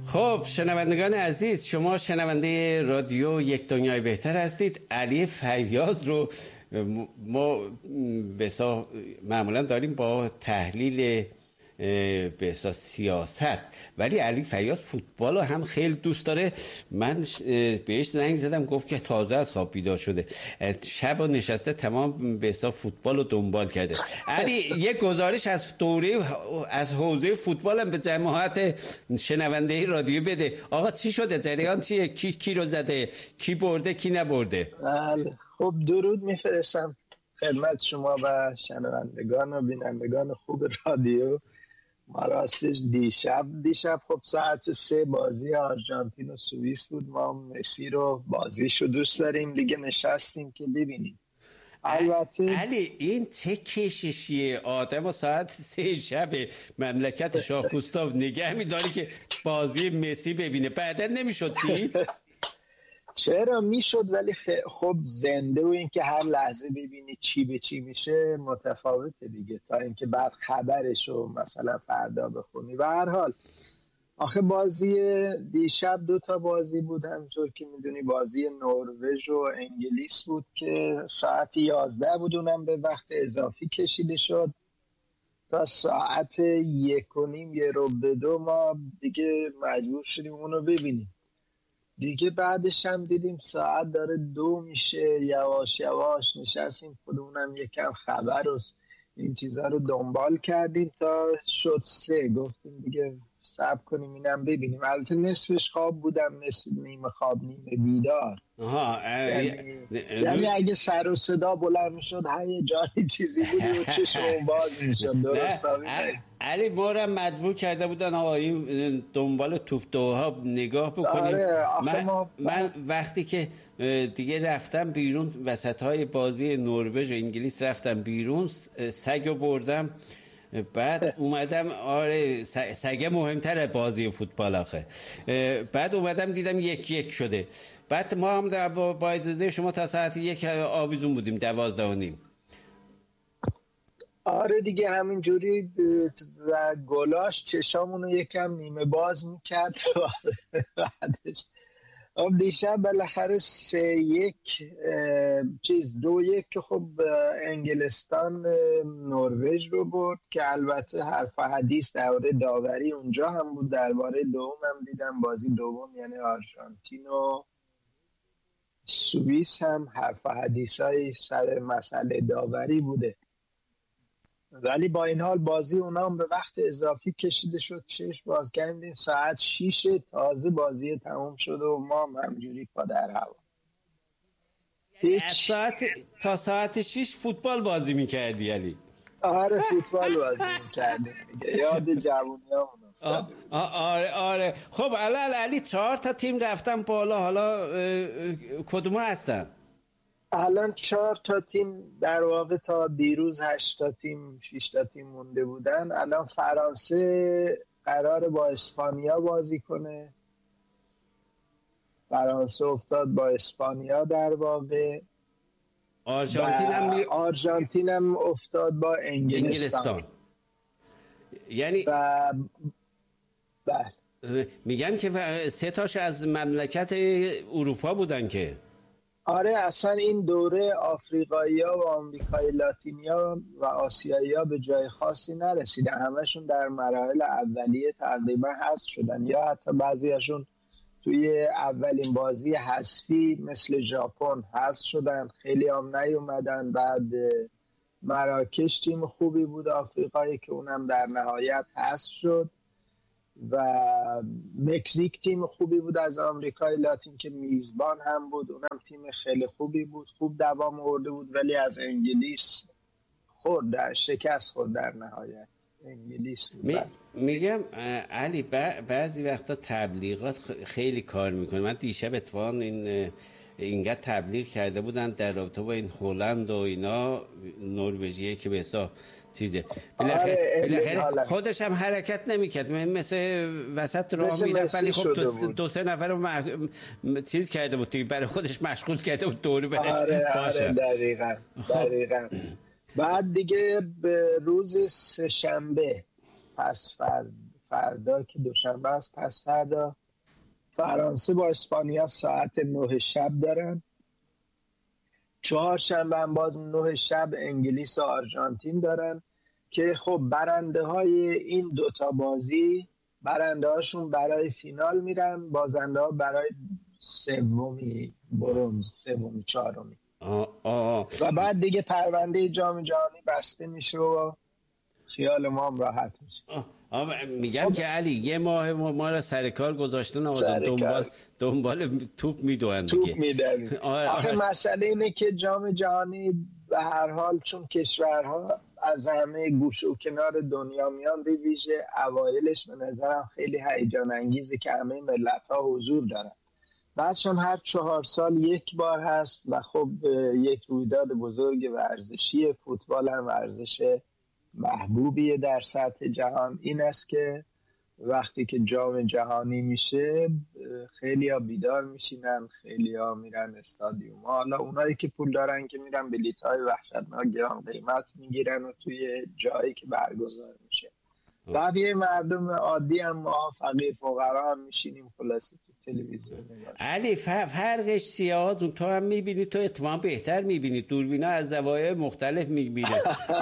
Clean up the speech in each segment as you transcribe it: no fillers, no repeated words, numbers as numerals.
خب شنوندگان عزیز، شما شنونده رادیو یک دنیای بهتر هستید. علی فیاض رو ما معمولا داریم با تحلیل به اساس سیاست، ولی علی فیاض فوتبال رو هم خیلی دوست داره. من بهش زنگ زدم، گفت که تازه از خواب بیدار شده، شب نشسته تمام به اساس فوتبال رو دنبال کرده. علی یک گزارش از از حوزه فوتبال هم به جماعت شنونده رادیو بده. آقا چی شده؟ جریان چیه؟ کی رو زده؟ کی برده کی نبرده؟ بله خب درود میفرستم خدمت شما و شنوندگان و بینندگان خوب رادیو. ما راستش دیشب خب ساعت 3 بازی آرژانتین و سوئیس بود. ما مسی رو بازیشو دوست داریم دیگه، نشستیم که ببینیم. البته علی این چه کششیه؟ آدم و ساعت 3 شب مملکت شاه گوستاو نگه می‌داری که بازی مسی ببینه، بعدا نمیشد دید؟ چرا میشد، ولی خب زنده و این که هر لحظه ببینی چی به چی میشه متفاوته دیگه، تا اینکه بعد خبرشو مثلا فردا بخونی. و هر حال آخه بازی دیشب 2 بازی بود، همونطور که میدونی بازی نروژ و انگلیس بود که ساعت 11 بود، اونم به وقت اضافی کشیده شد تا ساعت 1:15 ما دیگه مجبور شدیم اونو ببینیم دیگه. بعدش هم دیدیم ساعت داره 2 میشه، یواش یواش نشستیم خودمونم یکم خبر و این چیزا رو دنبال کردیم تا شد 3، گفتیم دیگه صبر کنیم اینم ببینیم. البته نصفش خواب بودم، نصف نیمه خواب نیمه بیدار. یعنی اگه سر و صدا بلند میشد هر جایی چیزی بود و چشم باز میشد. درست علی بارم مجبور کرده بودن آقا این دنبال توپ‌ها نگاه بکنیم. من وقتی که دیگه رفتم بیرون وسط‌های بازی نروژ و انگلیس، رفتم بیرون سگو بردم، بعد اومدم. آره سگه مهمتره بازی فوتبال آخه. بعد اومدم دیدم 1-1 شده. بعد ما هم با اجازه شما تا ساعت 1 آویزون بودیم 12:30. آره دیگه همینجوری و گلاش چشامونو یکم نیمه باز میکرد. بعدش دیشب بالاخره 3-1 2-1 که خب انگلستان نروژ رو برد که البته حرف و حدیث درباره داوری اونجا هم بود. درباره دوم هم دیدم، بازی دوم یعنی آرژانتین و سوئیس هم حرف و حدیثای سر مسئله داوری بوده، ولی با این حال بازی اونا هم به وقت اضافی کشیده شد. چشم باز کردیم ساعت 6 تازه بازی تموم شد و ما همجوری پا در هوا. تا ساعت 6 فوتبال بازی میکردی یعنی؟ آره فوتبال بازی میکردیم دیگه، یاد جوونی ها. آره خب علی 4 تیم رفتن بالا، حالا کدوم هستن؟ الان 4 تیم در واقع، تا دیروز 8 تیم 6 تیم مونده بودن. الان فرانسه قراره با اسپانیا بازی کنه، فرانسه افتاد با اسپانیا در واقع. آرژانتین هم افتاد با انگلستان. یعنی میگم که 3 تاش از مملکت اروپا بودن که. آره اصلا این دوره آفریقایی‌ها و آمریکای لاتینیا و آسیایی‌ها به جای خاصی نرسیدن، همشون در مراحل اولیه تقریبا حذف شدن، یا حتی بعضیاشون توی اولین بازی حذفی مثل ژاپن حذف شدن، خیلی هم نیومدن. بعد مراکش تیم خوبی بود آفریقایی که اونم در نهایت حذف شد، و مکزیک تیم خوبی بود از آمریکای لاتین که میزبان هم بود، اونم تیم خیلی خوبی بود، خوب دوام آورده بود، ولی از انگلیس شکست خورد در نهایت. انگلیس میگم علی بعضی وقتا تبلیغات خیلی کار میکنه. من دیشب اتفاقا اینقدر تبلیغ کرده بودن در رابطه با این هلند و اینا، نروژیه که به حساب چیزه، بالاخره خودش هم حرکت نمیکرد، مثل وسط راه میرفت، ولی خب 2-3 نفر رو چیز کرده بود دیگه، برای خودش مشغول کرده بود دوری بره. آره دقیقاً. بعد دیگه به روز سه‌شنبه، پس فردا که دوشنبه است، پس فردا فرانسه با اسپانیا ساعت 9 شب دارن. چهارشنبه هم باز 9 شب انگلیس و آرژانتین دارن که خب برنده های این دوتا بازی برنده هاشون برای فینال میرن، بازنده ها برای سومی برنز، سومی چهارمی. و بعد دیگه پرونده جام جهانی بسته میشه و خیال ما هم راحت میشه. میگم که علی یه ماه ما را سر کار گذاشتن آدم دنبال توپ میدوئن دیگه. توپ میدن. آخه مسئله اینه که جام جهانی به هر حال چون کشورها از همه گوشه و کنار دنیا میان، به ویژه اوایلش به نظرم خیلی هیجان انگیزه که همه ملت‌ها حضور دارن. بعدشون هر 4 سال یک بار هست و خب یک رویداد بزرگ ورزشی. فوتبال هم ورزش محبوبیه در سطح جهان. این است که وقتی که جام جهانی میشه خیلی ها بیدار میشینن، خیلی ها میرن استادیوم. حالا اونایی که پول دارن که میرن بلیط های وحشتناک گران قیمت میگیرن و توی جایی که برگزار میشه. بقیه مردم عادی هم ما فقیر فقرا هم میشینیم خلاصه تو تلویزیون نگاه. علی فرقش سیاهاتون تو هم میبینی، تو اتفاقا بهتر میبینی، دوربینا از زوایای مختلف میبینی.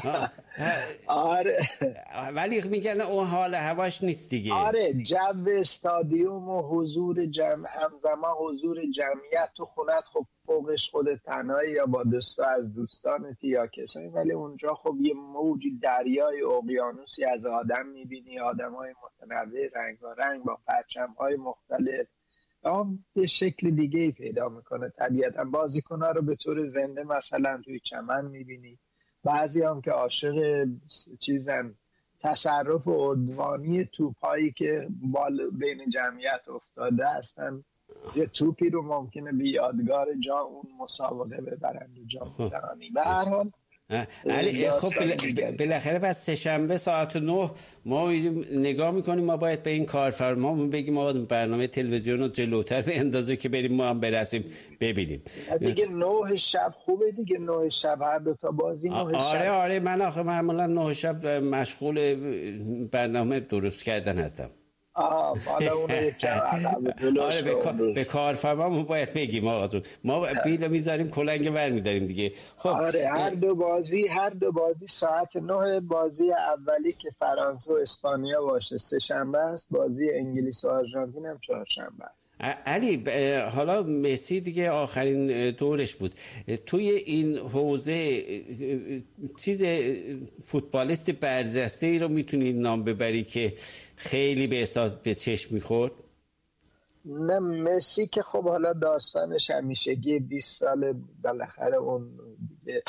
آره ولی میگن اون حال هواش نیست دیگه. آره جو استادیوم و حضور همزمان حضور جمعیت تو خونت، خب فوقش خودت تنهایی یا با از دوستانتی یا کسایی، ولی اونجا خب یه موجی دریای اقیانوسی از آدم میبینی، آدمای متنوع رنگارنگ با پرچم‌های مختلف. به شکل دیگه ای پیدا میکنه طبیعتا. بازیکن‌ها رو به طور زنده مثلا توی چمن میبینی، بعضی هم که عاشق چیزن تصرف عدوانی توپایی که بین جمعیت افتاده هستن، یه توپی رو ممکنه به یادگار اون مسابقه ببرن رو جام جهانی. به هر حال علی خب بالاخره پس سه‌شنبه ساعت 9 ما نگاه میکنیم. ما باید به این کارفرما بگیم آقا برنامه تلویزیون رو جلوتر اندازه که بریم ما هم برسیم ببینیم دیگه. 9 شب خوبه دیگه، 9 شب هر دو تا بازی 9 شب. آره من آخه معمولا 9 شب مشغول برنامه درست کردن هستم. حالا اون آره به کارفرما باید بگیم آقا ما بیل میذاریم کلنگ ور میداریم دیگه. خب آره هر دو بازی ساعت 9. بازی اولی که فرانسه و اسپانیا باشه سه‌شنبه است، بازی انگلیس و آرژانتین هم چهارشنبه است. علی حالا مسی دیگه آخرین دورش بود توی این حوزه، چیز فوتبالیست برجسته ای رو میتونی نام ببری که خیلی به چشم میخورد؟ نه مسی که خب حالا داستانش همیشگی 20 سال بالاخره اون دیگه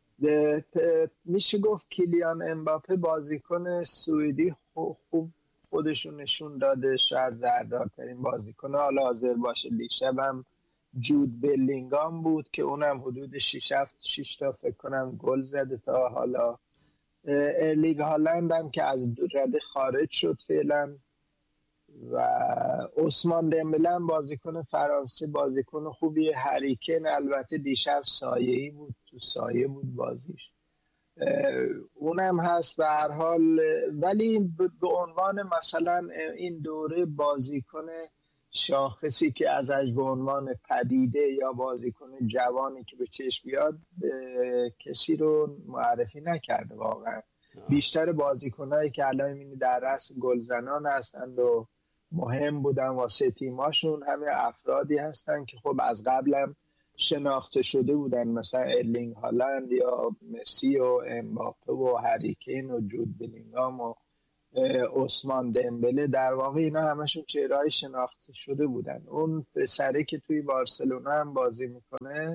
میشه گفت کیلیان امباپه بازیکن سوئدی خوب خودشون نشون داده، شاید زردارترین بازیکن حالا حاضر باشه. دیشب هم جود بلینگام بود که اونم حدود 6 تا فکر کنم گل زده تا حالا. ارلینگ هالند هم که از رده خارج شد فعلا و عثمان دمبله هم بازیکن فرانسه بازیکن خوبیه. هری کین البته دیشب سایه‌ای بود، تو سایه بود بازیش، اونم هست به هر حال. ولی به عنوان مثلا این دوره بازیکن شاخصی که ازش به عنوان پدیده یا بازیکن جوانی که به چشم بیاد کسی رو معرفی نکرده واقعا. بیشتر بازیکنایی که الان می‌بینی در رأس گلزنان هستند و مهم بودن واسه تیماشون همه افرادی هستن که خب از قبلم شناخته شده بودن، مثلا ارلینگ هالند یا مسی و امباپه و هری کین و جود بلینگام و عثمان دمبله. در واقع اینا همشون چهره‌های شناخته شده بودن. اون پسره که توی بارسلونا هم بازی میکنه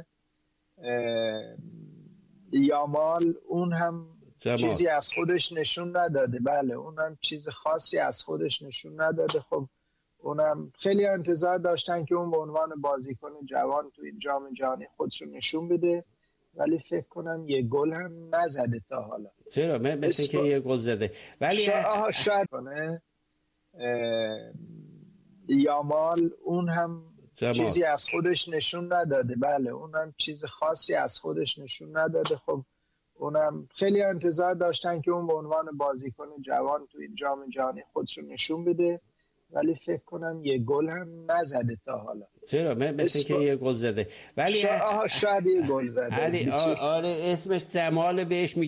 یامال، اون هم چیزی از خودش نشون نداده. بله اونم چیز خاصی از خودش نشون نداده. خب اونم خیلی انتظار داشتن که اون به عنوان بازیکن جوان توی جام جهانی خودش رو نشون بده، ولی فکر کنم یه گل هم نزده تا حالا. چرا؟ مثل که یه گل زده ولی شاید کنه یامال، اون هم چیزی از خودش نشون نداده. بله اونم چیز خاصی از خودش نشون نداده. خب اونم خیلی انتظار داشتن که اون به عنوان بازیکن جوان توی جام جهانی خودش رو نشون بده، ولی فکر کنم یه گل هم نزده تا حالا. چرا؟ مثل که یه گل زده، ولی شاید یه گل زده. آره اسمش جمال بهش